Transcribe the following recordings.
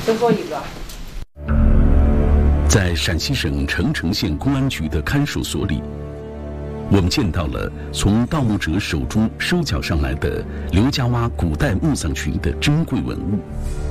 最后一个。 在陕西省澄城县公安局的看守所里，我们见到了从盗墓者手中收缴上来的刘家洼古代墓葬群的珍贵文物。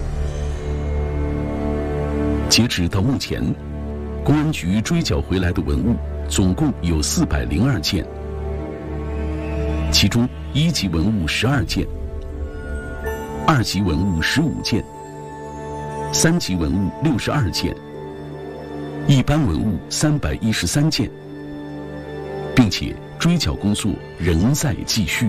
截止到目前，公安局追缴回来的文物总共有402件，其中1级文物12件，2级文物15件，3级文物62件，一般文物313件，并且追缴工作仍在继续。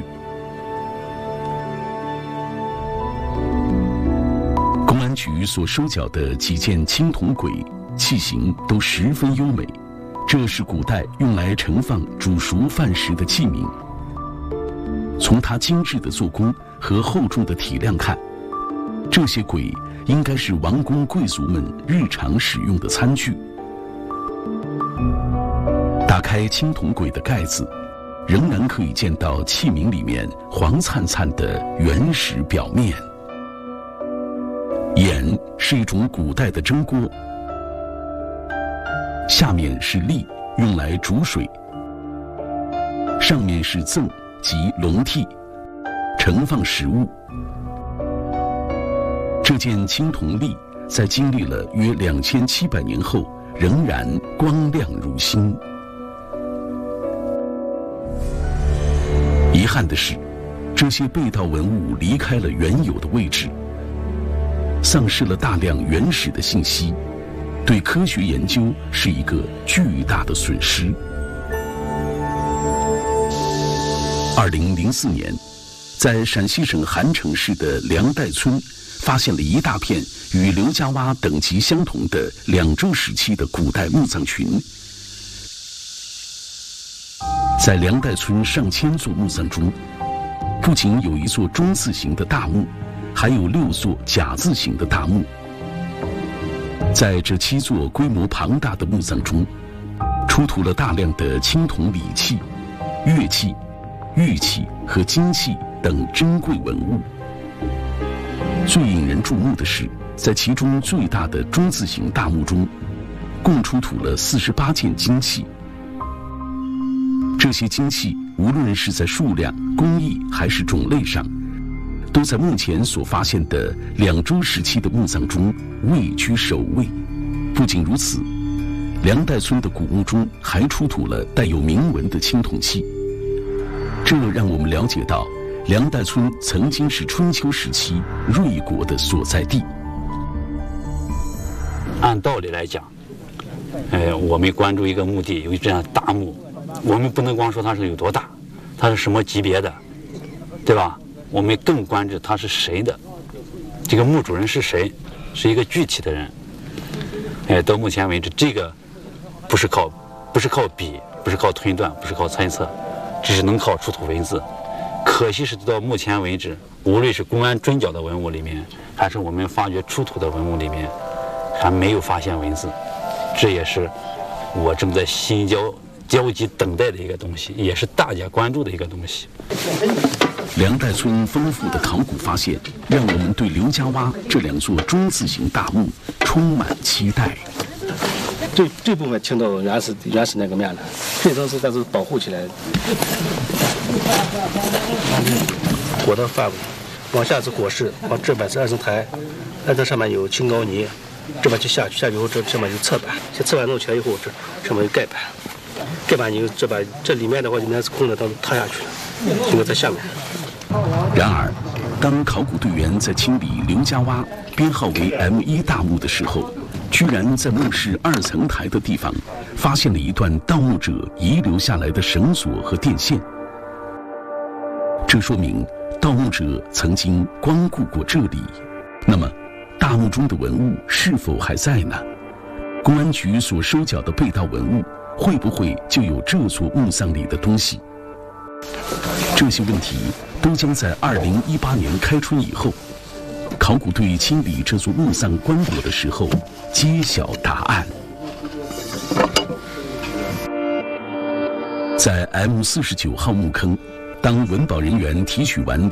公安局所收缴的几件青铜簋，器型都十分优美，这是古代用来盛放煮熟饭食的器皿。从它精致的做工和厚重的体量看，这些簋应该是王公贵族们日常使用的餐具。打开青铜簋的盖子，仍然可以见到器皿里面黄灿灿的原始表面。眼是一种古代的蒸锅，下面是砾，用来煮水，上面是甑及笼屉，盛放食物。这件青铜砾在经历了约2700年后，仍然光亮如新。遗憾的是，这些被盗文物离开了原有的位置，丧失了大量原始的信息，对科学研究是一个巨大的损失。2004年，在陕西省韩城市的梁代村，发现了一大片与刘家洼等级相同的2周时期的古代墓葬群。在梁代村上千座墓葬中，不仅有一座中字形的大墓，还有6座甲字形的大墓。在这7座规模庞大的墓葬中，出土了大量的青铜礼器、乐器、玉器和金器等珍贵文物。最引人注目的是，在其中最大的中字形大墓中，共出土了48件金器。这些金器无论是在数量、工艺还是种类上，都在目前所发现的2周时期的墓葬中位居首位。不仅如此，梁代村的古墓中还出土了带有铭文的青铜器，这让我们了解到梁代村曾经是春秋时期芮国的所在地。 按道理来讲，我们关注一个墓地有这样大墓，我们不能光说它是有多大，它是什么级别的，对吧？我们更关注它是谁的，这个墓主人是谁，是一个具体的人。到目前为止，这个不是靠比，不是靠推断，不是靠猜测，只是能靠出土文字。可惜是到目前为止，无论是公安追缴的文物里面，还是我们发掘出土的文物里面，还没有发现文字。这也是我正在心焦急等待的一个东西，也是大家关注的一个东西。 梁代村丰富的考古发现，让我们对刘家洼这2座中字形大墓充满期待。 这部分清到原始那个面了，这都是但是保护起来的。火的范围，往下是椁室，往这边是2层台，这上面有青膏泥，这边就下去以后，这上面有侧板，这侧板弄起来以后，这上面有盖板，盖板你这边这里面的话，应该是空的，都塌下去了，应该在下面。 然而，当考古队员在清理刘家洼编号为 M1 大墓的时候，居然在墓室2层台的地方发现了一段盗墓者遗留下来的绳索和电线。这说明盗墓者曾经光顾过这里。那么，大墓中的文物是否还在呢？公安局所收缴的被盗文物会不会就有这座墓葬里的东西？这些问题都将在2018年开春以后，考古队清理这座墓葬棺椁的时候揭晓答案。在 M49号墓坑，当文保人员提取完